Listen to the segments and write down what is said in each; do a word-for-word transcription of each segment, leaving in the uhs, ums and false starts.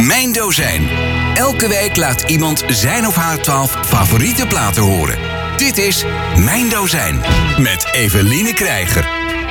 Mijn Dozijn. Elke week laat iemand zijn of haar twaalf favoriete platen horen. Dit is Mijn Dozijn met Eveline Krijger.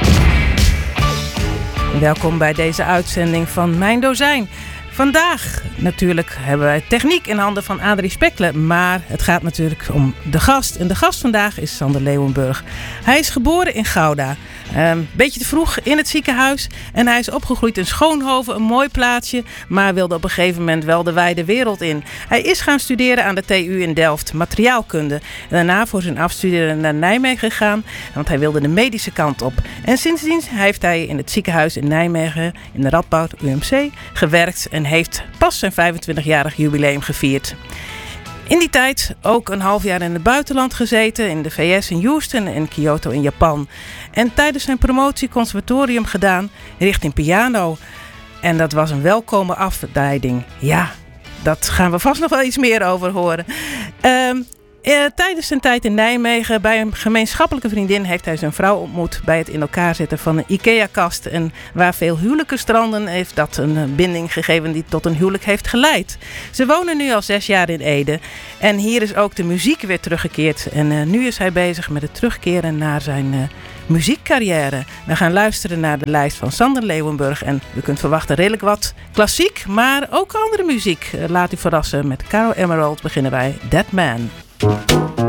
Welkom bij deze uitzending van Mijn Dozijn. Vandaag natuurlijk hebben wij techniek in handen van Adrie Spekle, maar het gaat natuurlijk om de gast. En de gast vandaag is Sander Leeuwenburg. Hij is geboren in Gouda. Een um, beetje te vroeg in het ziekenhuis. En hij is opgegroeid in Schoonhoven, een mooi plaatsje, maar wilde op een gegeven moment wel de wijde wereld in. Hij is gaan studeren aan de T U in Delft, materiaalkunde. En daarna voor zijn afstuderen naar Nijmegen gegaan, want hij wilde de medische kant op. En sindsdien heeft hij in het ziekenhuis in Nijmegen, in de Radboud U M C, gewerkt en heeft pas zijn vijfentwintigjarig jubileum gevierd. In die tijd ook een half jaar in het buitenland gezeten, in de V S in Houston en Kyoto in Japan. En tijdens zijn promotie conservatorium gedaan richting piano. En dat was een welkome afleiding. Ja, dat gaan we vast nog wel iets meer over horen. Um, Uh, tijdens zijn tijd in Nijmegen bij een gemeenschappelijke vriendin heeft hij zijn vrouw ontmoet bij het in elkaar zetten van een IKEA-kast. En waar veel huwelijken stranden heeft dat een binding gegeven die tot een huwelijk heeft geleid. Ze wonen nu al zes jaar in Ede en hier is ook de muziek weer teruggekeerd. En uh, nu is hij bezig met het terugkeren naar zijn uh, muziekcarrière. We gaan luisteren naar de lijst van Sander Leeuwenburg en u kunt verwachten redelijk wat klassiek, maar ook andere muziek. Uh, laat u verrassen. Met Caro Emerald beginnen wij Dead Man.